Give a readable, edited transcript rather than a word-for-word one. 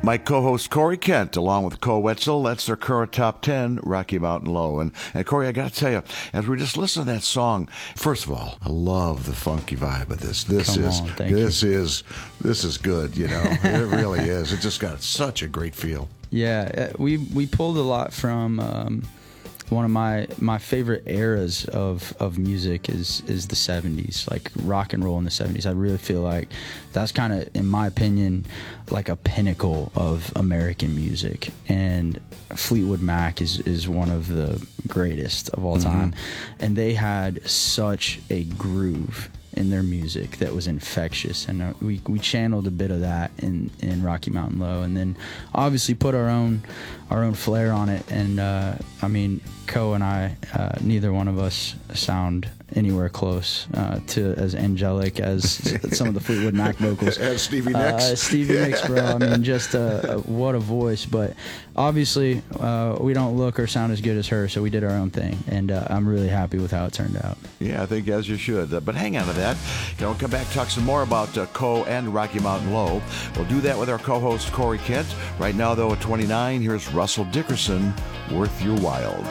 My co-host Corey Kent, along with Co Wetzel. That's their current top 10, Rocky Mountain Low. And Corey, I got to tell you, as we just listened to that song, first of all, I love the funky vibe of this. This is good. You know, it really is. It just got such a great feel. Yeah, we pulled a lot from one of my favorite eras of music is the 70s, like rock and roll in the 70s. I really feel like that's kind of, in my opinion, like a pinnacle of American music. And Fleetwood Mac is one of the greatest of all time. And they had such a groove in their music that was infectious, and we channeled a bit of that in Rocky Mountain Low, and then obviously put our own flair on it. And I mean, Co and I, neither one of us sound anywhere close to as angelic as some of the Fleetwood Mac vocals. As Stevie Nicks. Stevie Nicks, bro. I mean, just what a voice. But obviously, we don't look or sound as good as her, so we did our own thing, and I'm really happy with how it turned out. Yeah, I think as you should. But hang on to that. We'll come back, talk some more about Co and Rocky Mountain Low. We'll do that with our co-host Corey Kent. Right now, though, at 29, here's Russell Dickerson, Worth Your While.